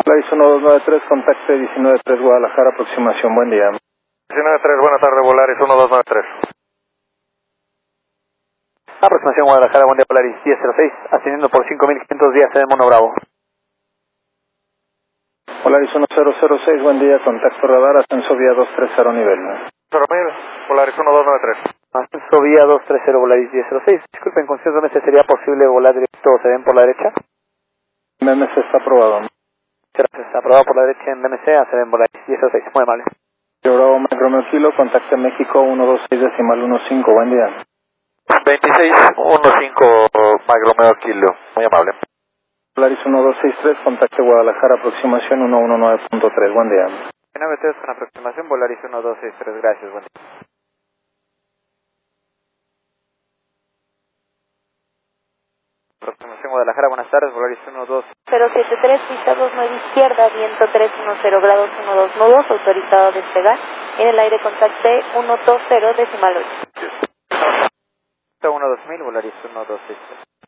Volaris 1293, contacte 193 Guadalajara, aproximación, buen día. 193, buenas tardes, Volaris 1293. Aproximación Guadalajara, buen día, Polaris 1006, ascendiendo por 5500 días en el Mono Bravo. Volaris 1006, buen día, contacto radar, ascenso vía 230 nivel. 0.000, Volaris 1293. Ascenso vía 230, Volaris 1006. Disculpen, con cierto meses sería posible volar directo, ¿se ven por la derecha? MMC está aprobado. Gracias, aprobado por la derecha en BMC, se ven Volaris 1006, muy amable. Bravo, Mike Romeo Kilo, contacte México 126.15, buen día. 2615, Mike Romeo Kilo, muy amable. Volaris 1263, contacte Guadalajara, aproximación 119.3, buen día. 93 con aproximación, Volaris 1263, gracias, buen día. Aproximación Guadalajara, buenas tardes, Volaris 073, pista 29 izquierda, viento 310 grados 12 nudos, autorizado a despegar. En el aire contacte 120 decimal 8. 12000, Volaris 1263.